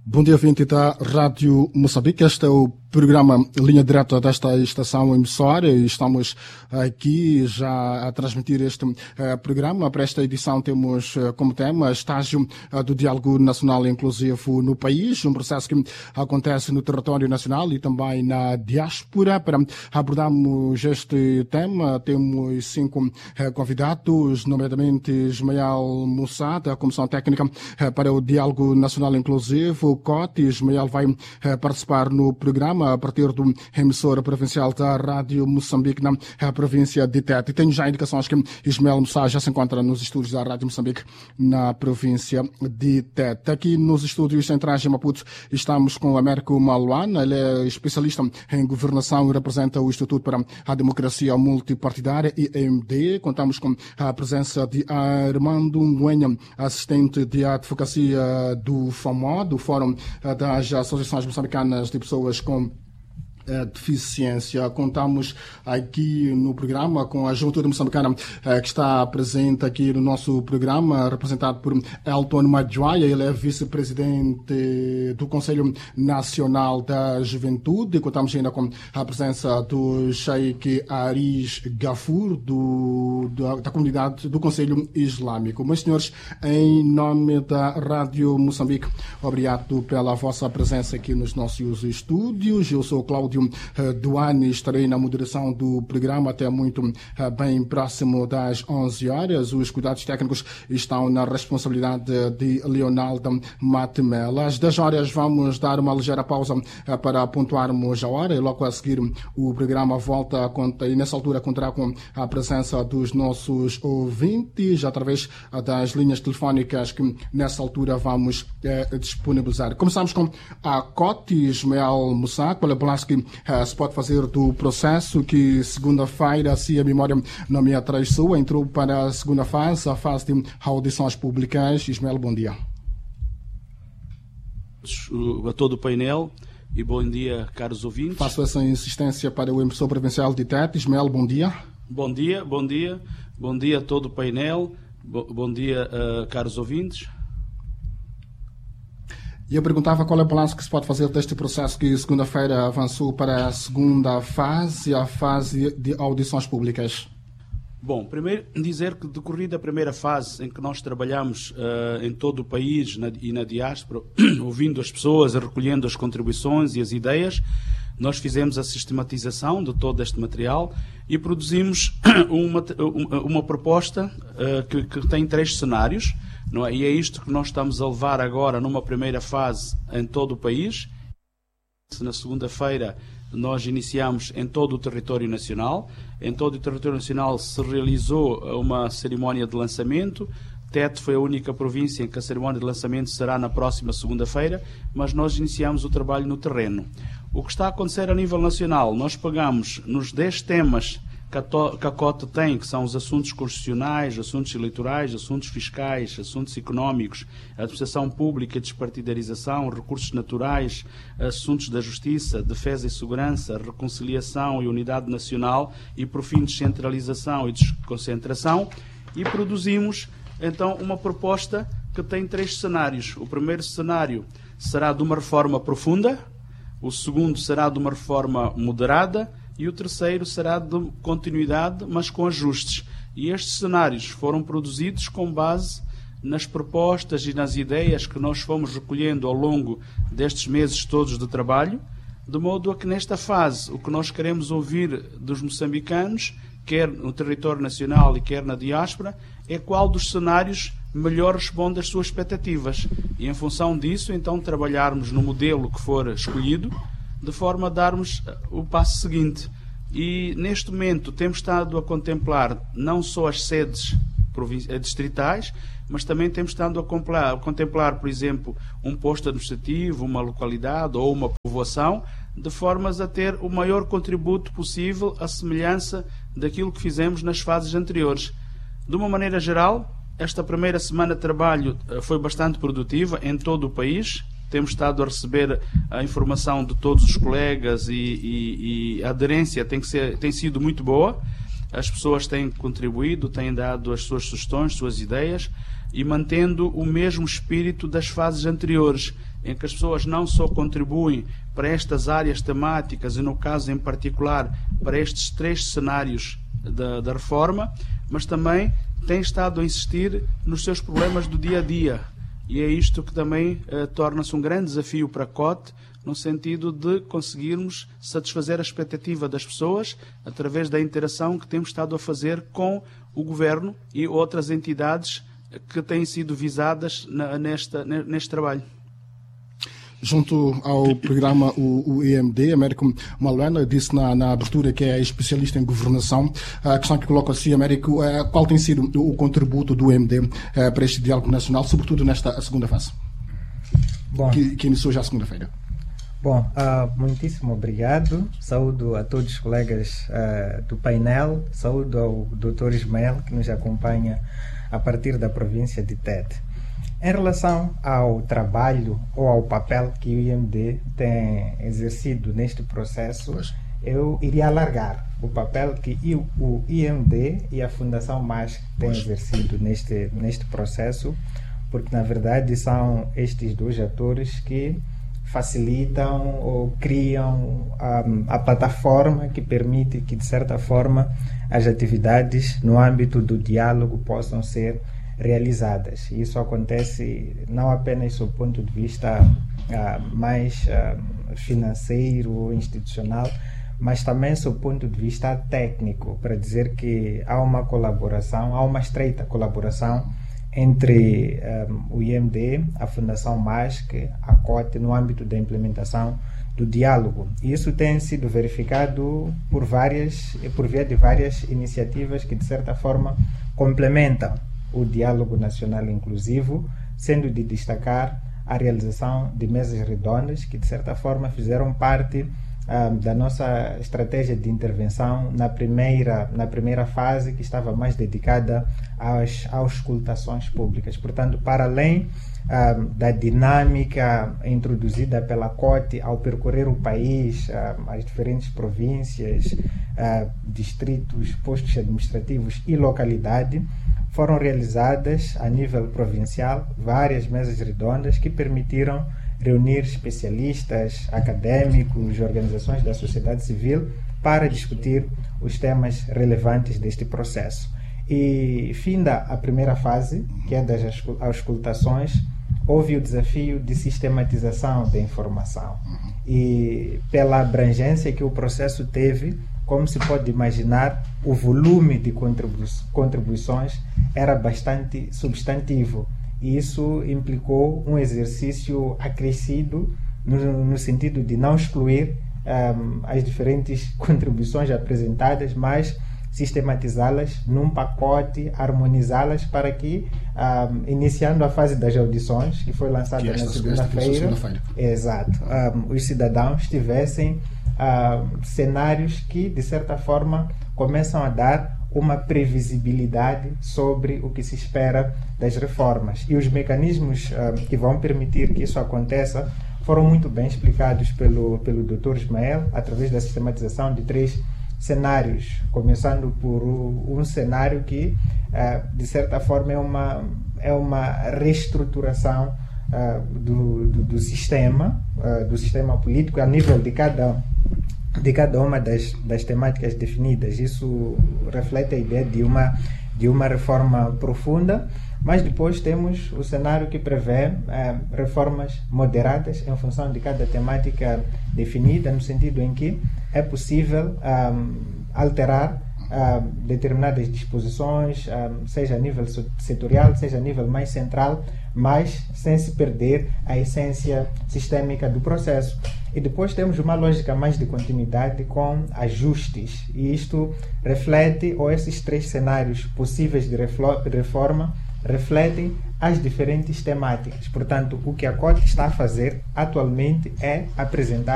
Bom dia, ouvinte da Rádio Moçambique. Este é o programa Linha Direta desta estação emissora. Estamos aqui já a transmitir este programa. Para esta edição temos como tema estágio do diálogo nacional inclusivo no país, um processo que acontece no território nacional e também na diáspora. Para abordarmos este tema, temos 5 convidados, nomeadamente Ismael Moussa, da Comissão Técnica para o Diálogo Nacional Inclusivo, COT. Ismael vai participar no programa a partir do emissora provincial da Rádio Moçambique na província de Tete. Tenho já indicações que Ismael Moussa já se encontra nos estúdios da Rádio Moçambique na província de Tete. Aqui nos estúdios centrais de Maputo estamos com Américo Maluana. Ele é especialista em governação e representa o Instituto para a Democracia Multipartidária, IMD. Contamos com a presença de Armando Nguenha, assistente de advocacia do FAMO, do Fórum das Associações Moçambicanas de Pessoas com Deficiência. Contamos aqui no programa com a Juventude Moçambicana que está presente aqui no nosso programa, representado por Elton Madjoia. Ele é vice-presidente do Conselho Nacional da Juventude. Contamos ainda com a presença do Sheikh Aris Gafur, da comunidade do Conselho Islâmico. Meus senhores, em nome da Rádio Moçambique, obrigado pela vossa presença aqui nos nossos estúdios. Eu sou Cláudio Duane, estarei na moderação do programa até muito bem próximo das 11 horas. Os cuidados técnicos estão na responsabilidade de Leonardo Matemela. Às 10 horas vamos dar uma ligeira pausa para pontuarmos a hora e logo a seguir o programa volta e nessa altura contará com a presença dos nossos ouvintes através das linhas telefónicas que nessa altura vamos disponibilizar. Começamos com a COT. Ismael Moussa, qual é o balanço que se pode fazer do processo que segunda-feira, se a memória não me atraiçoa, entrou para a segunda fase, a fase de audições públicas. Ismael, bom dia. A todo o painel e bom dia, caros ouvintes. Faço essa insistência para o emissor provincial de Tete. Ismael, bom dia. Bom dia, bom dia. Bom dia a todo o painel. Bom dia, caros ouvintes. E eu perguntava qual é o balanço que se pode fazer deste processo que segunda-feira avançou para a segunda fase, a fase de audições públicas. Bom, primeiro dizer que decorrida a primeira fase em que nós trabalhamos em todo o país e na diáspora, ouvindo as pessoas, recolhendo as contribuições e as ideias, nós fizemos a sistematização de todo este material e produzimos uma proposta que tem 3 cenários. Não é? E é isto que nós estamos a levar agora numa primeira fase em todo o país. Na segunda-feira nós iniciamos em todo o território nacional. Em todo o território nacional se realizou uma cerimónia de lançamento. Tete foi a única província em que a cerimónia de lançamento será na próxima segunda-feira, mas nós iniciamos o trabalho no terreno. O que está a acontecer a nível nacional, nós pegamos nos 10 temas que a COT tem, que são os assuntos constitucionais, assuntos eleitorais, assuntos fiscais, assuntos económicos, administração pública, despartidarização, recursos naturais, assuntos da justiça, defesa e segurança, reconciliação e unidade nacional e, por fim, descentralização e desconcentração, e produzimos, então, uma proposta que tem 3 cenários. O primeiro cenário será de uma reforma profunda, o segundo será de uma reforma moderada, e o terceiro será de continuidade, mas com ajustes. E estes cenários foram produzidos com base nas propostas e nas ideias que nós fomos recolhendo ao longo destes meses todos de trabalho, de modo a que nesta fase o que nós queremos ouvir dos moçambicanos, quer no território nacional e quer na diáspora, é qual dos cenários melhor responde às suas expectativas. E em função disso, então, trabalharmos no modelo que for escolhido, de forma a darmos o passo seguinte. E neste momento temos estado a contemplar não só as sedes distritais, mas também temos estado a contemplar, por exemplo, um posto administrativo, uma localidade ou uma povoação, de formas a ter o maior contributo possível à semelhança daquilo que fizemos nas fases anteriores. De uma maneira geral, esta primeira semana de trabalho foi bastante produtiva em todo o país. Temos estado a receber a informação de todos os colegas e a aderência tem sido muito boa. As pessoas têm contribuído, têm dado as suas sugestões, suas ideias. e mantendo o mesmo espírito das fases anteriores, em que as pessoas não só contribuem para estas áreas temáticas e, no caso em particular, para estes 3 cenários da reforma, mas também têm estado a insistir nos seus problemas do dia a dia. E é isto que também torna-se um grande desafio para a COTE, no sentido de conseguirmos satisfazer a expectativa das pessoas através da interação que temos estado a fazer com o Governo e outras entidades que têm sido visadas neste trabalho. Junto ao programa o IMD, Américo Maluena disse na abertura que é especialista em governação. A questão que coloco assim, Américo, qual tem sido o contributo do IMD para este diálogo nacional, sobretudo nesta segunda fase, que iniciou já segunda-feira? Bom, muitíssimo obrigado. Saúdo a todos os colegas do painel, saúdo ao Dr. Ismael, que nos acompanha a partir da província de Tete. Em relação ao trabalho ou ao papel que o IMD tem exercido neste processo, eu iria alargar o papel que o IMD e a Fundação MASC têm exercido neste processo, porque na verdade são estes 2 atores que facilitam ou criam a plataforma que permite que, de certa forma, as atividades no âmbito do diálogo possam ser realizadas. Isso acontece não apenas do ponto de vista mais financeiro, institucional, mas também do ponto de vista técnico, para dizer que há uma colaboração, há uma estreita colaboração entre o IMD, a Fundação MASC, a COTE, no âmbito da implementação do diálogo. E isso tem sido verificado por via de várias iniciativas que, de certa forma, complementam o diálogo nacional inclusivo, sendo de destacar a realização de mesas redondas que, de certa forma, fizeram parte da nossa estratégia de intervenção na primeira fase, que estava mais dedicada às auscultações públicas. Portanto, para além da dinâmica introduzida pela COTE ao percorrer o país, as diferentes províncias, distritos, postos administrativos e localidade, foram realizadas a nível provincial várias mesas redondas que permitiram reunir especialistas, académicos, organizações da sociedade civil para discutir os temas relevantes deste processo. E, finda a primeira fase, que é das auscultações, houve o desafio de sistematização da informação. E, pela abrangência que o processo teve, como se pode imaginar, o volume de contribuições era bastante substantivo. E isso implicou um exercício acrescido no sentido de não excluir as diferentes contribuições apresentadas, mas sistematizá-las num pacote, harmonizá-las para que, iniciando a fase das audições, que foi lançada na segunda-feira, exato, os cidadãos tivessem cenários que, de certa forma, começam a dar uma previsibilidade sobre o que se espera das reformas. E os mecanismos que vão permitir que isso aconteça foram muito bem explicados pelo Dr. Ismael, através da sistematização de 3 cenários, começando por um cenário que, de certa forma, é uma reestruturação do sistema político a nível de cada uma das temáticas definidas. Isso reflete a ideia de uma reforma profunda, mas depois temos o cenário que prevê reformas moderadas em função de cada temática definida, no sentido em que é possível alterar determinadas disposições, seja a nível setorial, seja a nível mais central, mas sem se perder a essência sistêmica do processo. E depois temos uma lógica mais de continuidade com ajustes, e isto reflete, ou esses 3 cenários possíveis de reforma refletem as diferentes temáticas. Portanto, o que a COTE está a fazer atualmente é apresentar